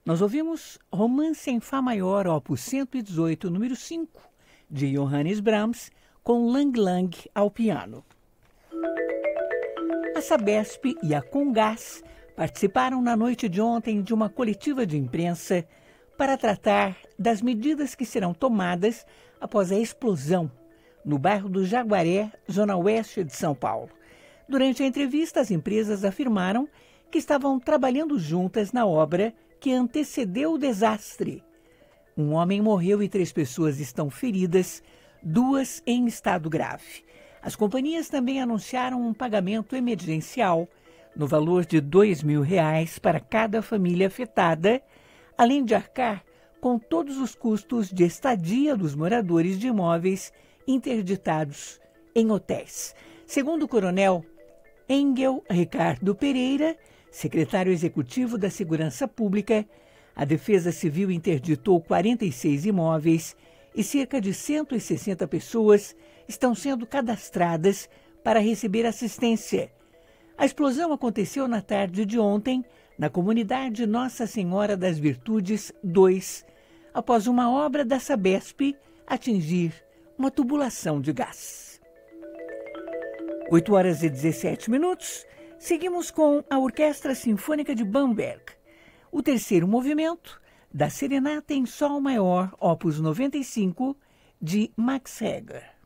Nós ouvimos Romance em Fá Maior, opus 118, número 5, de Johannes Brahms, com Lang Lang ao piano. A Sabesp e a Comgás participaram na noite de ontem de uma coletiva de imprensa para tratar das medidas que serão tomadas após a explosão no bairro do Jaguaré, zona oeste de São Paulo. Durante a entrevista, as empresas afirmaram que estavam trabalhando juntas na obra que antecedeu o desastre. Um homem morreu e 3 pessoas estão feridas, 2 em estado grave. As companhias também anunciaram um pagamento emergencial no valor de R$2.000 para cada família afetada, além de arcar com todos os custos de estadia dos moradores de imóveis interditados em hotéis. Segundo o coronel Engel Ricardo Pereira, secretário executivo da Segurança Pública, a Defesa Civil interditou 46 imóveis e cerca de 160 pessoas estão sendo cadastradas para receber assistência. A explosão aconteceu na tarde de ontem, na comunidade Nossa Senhora das Virtudes 2, após uma obra da Sabesp atingir uma tubulação de gás. 8h17. Seguimos com a Orquestra Sinfônica de Bamberg, o terceiro movimento da Serenata em Sol Maior, opus 95, de Max Reger.